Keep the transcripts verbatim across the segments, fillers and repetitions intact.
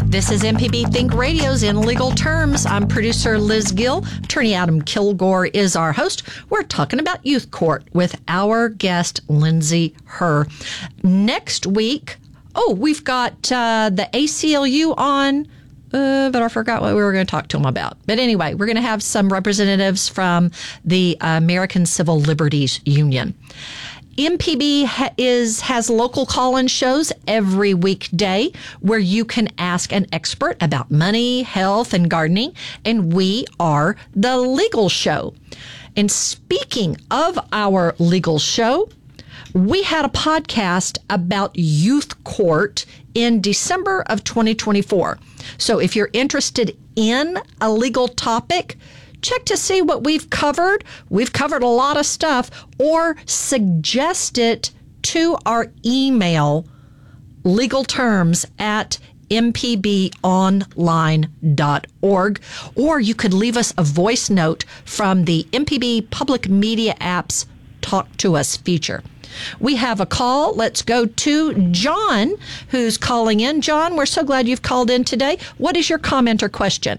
This is M P B Think Radio's In Legal Terms. I'm producer Liz Gill. Attorney Adam Kilgore is our host. We're talking about youth court with our guest, Lindsay Herr. Next week, oh, we've got uh, the A C L U on, uh, but I forgot what we were going to talk to them about. But anyway, we're going to have some representatives from the American Civil Liberties Union. M P B ha- is has local call-in shows every weekday where you can ask an expert about money, health, and gardening, and we are the legal show. And speaking of our legal show, we had a podcast about youth court in December of twenty twenty-four. So if you're interested in a legal topic, check to see what we've covered. We've covered a lot of stuff, or suggest it to our email, legalterms at m p b online dot org, or you could leave us a voice note from the M P B Public Media app's Talk to Us feature. We have a call. Let's go to John, who's calling in. John, we're so glad you've called in today. What is your comment or question?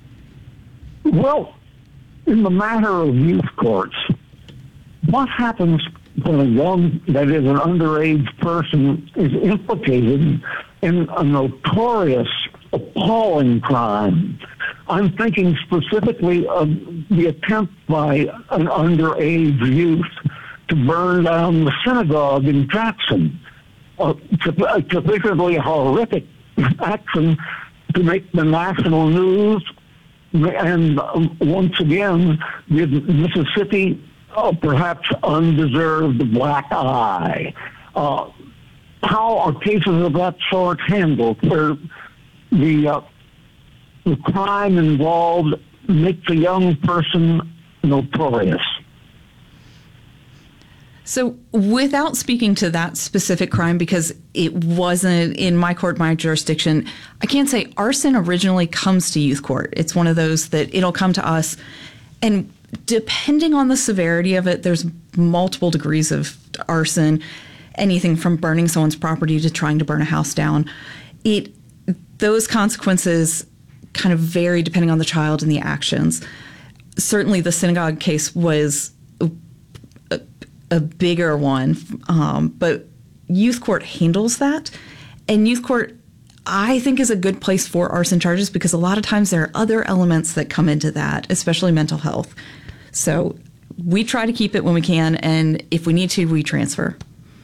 Well, in the matter of youth courts, what happens when a young, that is an underage person, is implicated in a notorious, appalling crime? I'm thinking specifically of the attempt by an underage youth to burn down the synagogue in Jackson. Uh, a particularly horrific action to make the national news. And um, once again, the Mississippi, uh, perhaps undeserved black eye. Uh, how are cases of that sort handled, where the uh, the crime involved makes a young person notorious? So without speaking to that specific crime, because it wasn't in my court, my jurisdiction, I can't say arson originally comes to youth court. It's one of those that it'll come to us. And depending on the severity of it, there's multiple degrees of arson, anything from burning someone's property to trying to burn a house down. It those consequences kind of vary depending on the child and the actions. Certainly the synagogue case was a bigger one, um, but youth court handles that. And youth court, I think, is a good place for arson charges because a lot of times there are other elements that come into that, especially mental health. So we try to keep it when we can, and if we need to, we transfer.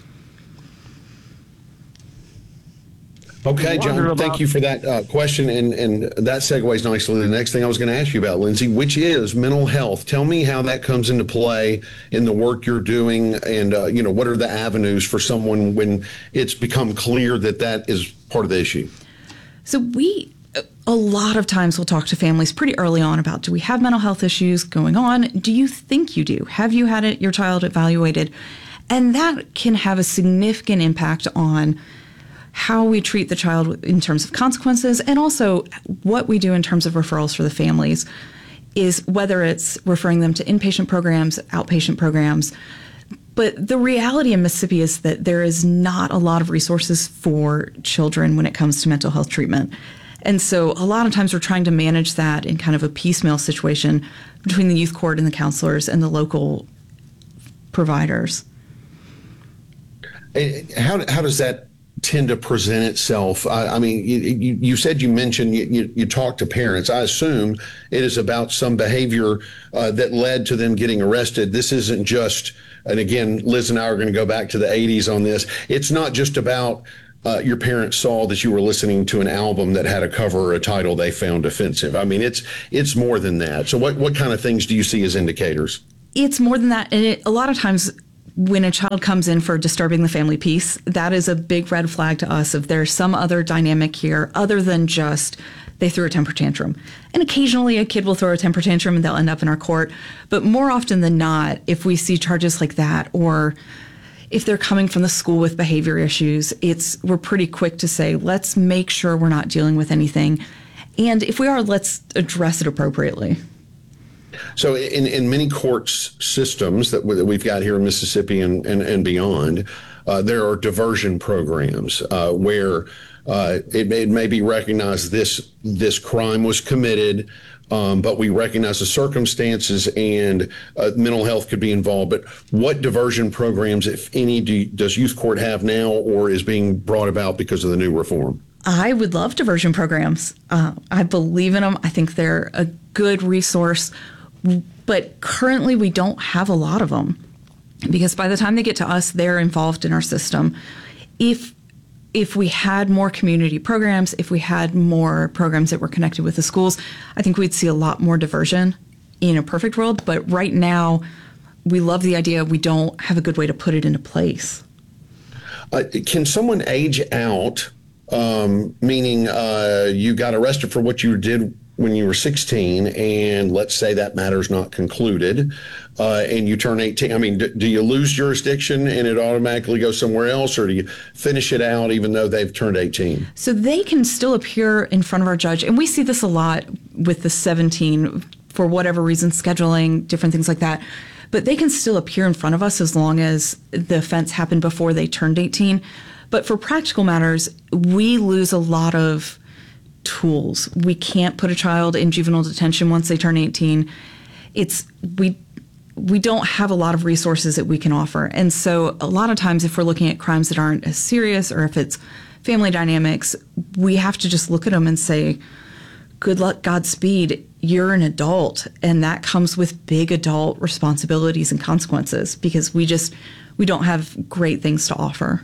Okay, John, thank you for that uh, question, and, and that segues nicely to the next thing I was going to ask you about, Lindsay, which is mental health. Tell me how that comes into play in the work you're doing, and uh, you know, what are the avenues for someone when it's become clear that that is part of the issue? So we, a lot of times we'll talk to families pretty early on about, do we have mental health issues going on? Do you think you do? Have you had it, your child evaluated? And that can have a significant impact on how we treat the child in terms of consequences, and also what we do in terms of referrals for the families, is whether it's referring them to inpatient programs, outpatient programs. But the reality in Mississippi is that there is not a lot of resources for children when it comes to mental health treatment. And so a lot of times we're trying to manage that in kind of a piecemeal situation between the youth court and the counselors and the local providers. How, how does that tend to present itself? I, I mean, you, you, you said you mentioned you, you, you talk to parents. I assume it is about some behavior uh, that led to them getting arrested. This isn't just, and again, Liz and I are going to go back to the eighties on this. It's not just about uh, your parents saw that you were listening to an album that had a cover or a title they found offensive. I mean, it's it's more than that. So what, what kind of things do you see as indicators? It's more than that. And it, a lot of times when a child comes in for disturbing the family peace, that is a big red flag to us if there's some other dynamic here other than just they threw a temper tantrum. And occasionally a kid will throw a temper tantrum and they'll end up in our court. But more often than not, if we see charges like that, or if they're coming from the school with behavior issues, it's we're pretty quick to say, let's make sure we're not dealing with anything. And if we are, let's address it appropriately. So in, in many courts systems that, we, that we've got here in Mississippi and, and, and beyond, uh, there are diversion programs uh, where uh, it, may, it may be recognized this this crime was committed, um, but we recognize the circumstances and uh, mental health could be involved. But what diversion programs, if any, do, does youth court have now or is being brought about because of the new reform? I would love diversion programs. Uh, I believe in them. I think they're a good resource. But currently, we don't have a lot of them because by the time they get to us, they're involved in our system. If if we had more community programs, if we had more programs that were connected with the schools, I think we'd see a lot more diversion in a perfect world. But right now, we love the idea. We don't have a good way to put it into place. Uh, can someone age out, um, meaning uh, you got arrested for what you did when you were sixteen, and let's say that matter's not concluded, uh, and you turn eighteen, I mean, do, do you lose jurisdiction and it automatically goes somewhere else, or do you finish it out even though they've turned eighteen? So they can still appear in front of our judge, and we see this a lot with the seventeen, for whatever reason, scheduling, different things like that. But they can still appear in front of us as long as the offense happened before they turned eighteen. But for practical matters, we lose a lot of tools. We can't put a child in juvenile detention once they turn eighteen. It's we we don't have a lot of resources that we can offer. And so a lot of times if we're looking at crimes that aren't as serious or if it's family dynamics, we have to just look at them and say, good luck, Godspeed, you're an adult. And that comes with big adult responsibilities and consequences because we just, we don't have great things to offer.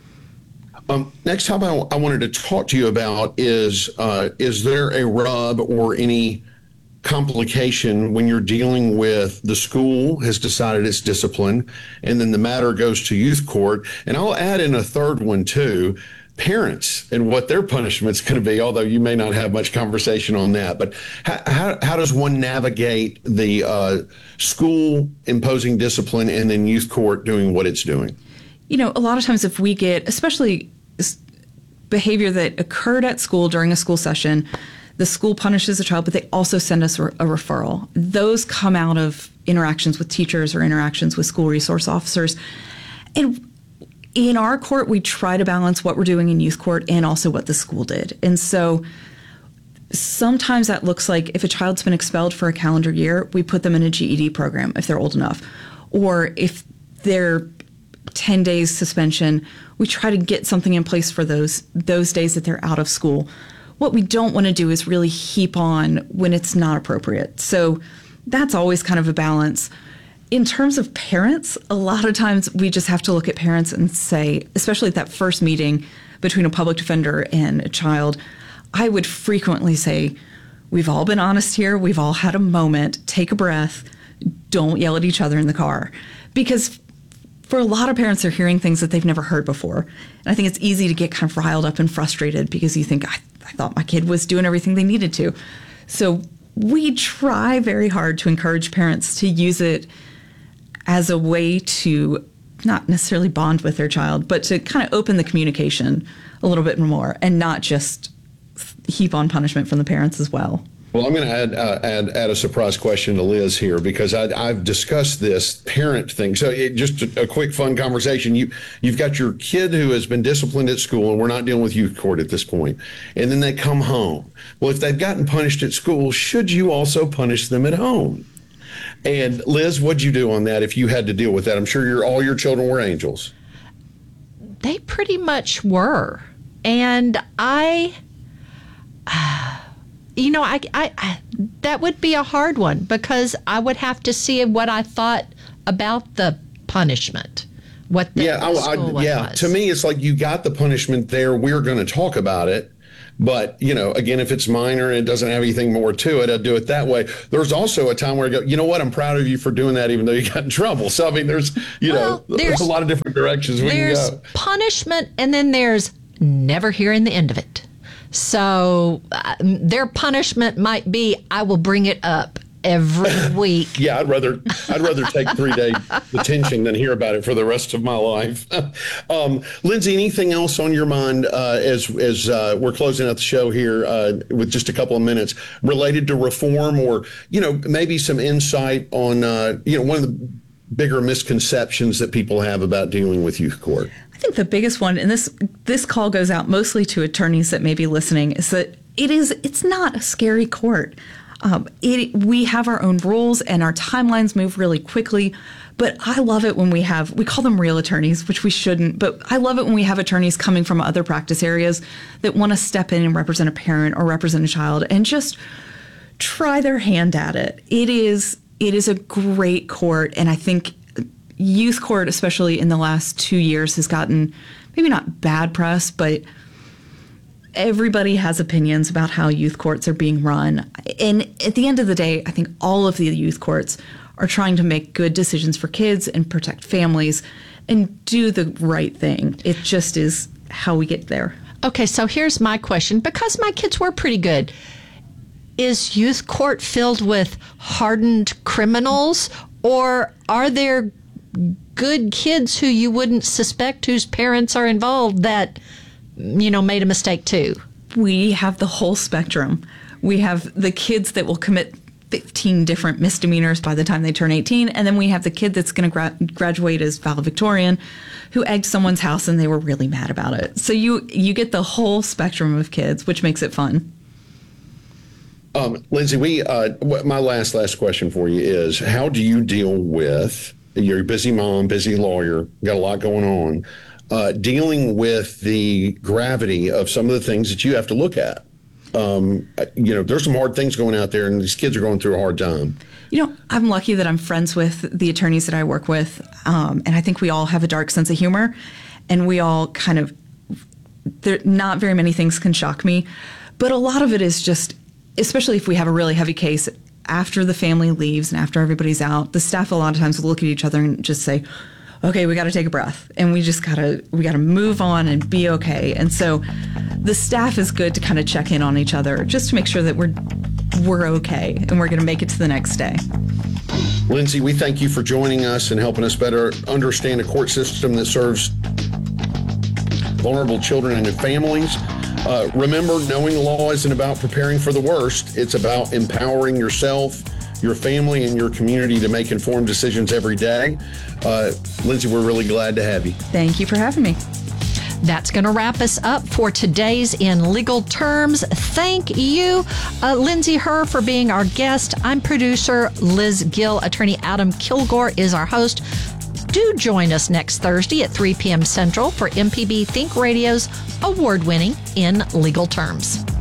Um, next topic I, I wanted to talk to you about is, uh, is there a rub or any complication when you're dealing with the school has decided it's discipline and then the matter goes to youth court? And I'll add in a third one too, parents and what their punishment's going to be, although you may not have much conversation on that. But how, how, how does one navigate the uh, school imposing discipline and then youth court doing what it's doing? You know, a lot of times if we get, especially behavior that occurred at school during a school session, the school punishes a child, but they also send us a referral. Those come out of interactions with teachers or interactions with school resource officers. And in our court, we try to balance what we're doing in youth court and also what the school did. And so sometimes that looks like if a child's been expelled for a calendar year, we put them in a G E D program if they're old enough. Or if they're ten days suspension, we try to get something in place for those those days that they're out of school. What we don't want to do is really heap on when it's not appropriate. So that's always kind of a balance. In terms of parents, a lot of times we just have to look at parents and say, especially at that first meeting between a public defender and a child, I would frequently say, we've all been honest here. We've all had a moment. Take a breath. Don't yell at each other in the car. Because for a lot of parents, they're hearing things that they've never heard before. And I think it's easy to get kind of riled up and frustrated because you think, I, I thought my kid was doing everything they needed to. So we try very hard to encourage parents to use it as a way to not necessarily bond with their child, but to kind of open the communication a little bit more and not just heap on punishment from the parents as well. Well, I'm going to add, uh, add add a surprise question to Liz here because I, I've discussed this parent thing. So it, just a, a quick, fun conversation. You, you've got your kid who has been disciplined at school, and we're not dealing with youth court at this point, and then they come home. Well, if they've gotten punished at school, should you also punish them at home? And Liz, what'd you do on that if you had to deal with that? I'm sure your all your children were angels. They pretty much were. And I... Uh, You know, I, I, I, that would be a hard one because I would have to see what I thought about the punishment. What the yeah, I, school I, yeah. was. To me, it's like you got the punishment there. We're going to talk about it, but you know, again, if it's minor and it doesn't have anything more to it, I'd do it that way. There's also a time where I go, you know what? I'm proud of you for doing that, even though you got in trouble. So I mean, there's you well, know, there's, there's a lot of different directions we can go. There's punishment, and then there's never hearing the end of it. So uh, their punishment might be, I will bring it up every week. Yeah, I'd rather I'd rather take three day detention than hear about it for the rest of my life. um, Lindsay, anything else on your mind uh, as as uh, we're closing out the show here uh, with just a couple of minutes related to reform, or you know maybe some insight on uh, you know one of the bigger misconceptions that people have about dealing with youth court? I think the biggest one, and this this call goes out mostly to attorneys that may be listening, is that it is it's not a scary court. Um, it, we have our own rules and our timelines move really quickly, but I love it when we have, we call them real attorneys, which we shouldn't, but I love it when we have attorneys coming from other practice areas that want to step in and represent a parent or represent a child and just try their hand at it. It is, it is a great court, and I think youth court, especially in the last two years, has gotten maybe not bad press, but everybody has opinions about how youth courts are being run. And at the end of the day, I think all of the youth courts are trying to make good decisions for kids and protect families and do the right thing. It just is how we get there. Okay, so here's my question. Because my kids were pretty good, is youth court filled with hardened criminals, or are there good kids who you wouldn't suspect whose parents are involved that, you know, made a mistake too? We have the whole spectrum. We have the kids that will commit fifteen different misdemeanors by the time they turn eighteen. And then we have the kid that's going to gra- graduate as valedictorian who egged someone's house and they were really mad about it. So you, you get the whole spectrum of kids, which makes it fun. Um, Lindsay, we uh, my last, last question for you is, how do you deal with, you're a busy mom, busy lawyer, got a lot going on, Uh, dealing with the gravity of some of the things that you have to look at? Um, you know, there's some hard things going out there, and these kids are going through a hard time. You know, I'm lucky that I'm friends with the attorneys that I work with, um, and I think we all have a dark sense of humor, and we all kind of, there, not very many things can shock me, but a lot of it is just, especially if we have a really heavy case, after the family leaves and after everybody's out, the staff a lot of times will look at each other and just say, okay, we got to take a breath, and we just gotta we gotta move on and be okay. And so the staff is good to kind of check in on each other just to make sure that we're we're okay and we're going to make it to the next day. Lindsay, we thank you for joining us and helping us better understand a court system that serves vulnerable children and their families. Uh, remember, knowing the law isn't about preparing for the worst. It's about empowering yourself, your family, and your community to make informed decisions every day. Uh, Lindsay, we're really glad to have you. Thank you for having me. That's going to wrap us up for today's In Legal Terms. Thank you, uh, Lindsay Herr, for being our guest. I'm producer Liz Gill. Attorney Adam Kilgore is our host. Do join us next Thursday at three p.m. Central for M P B Think Radio's award-winning In Legal Terms.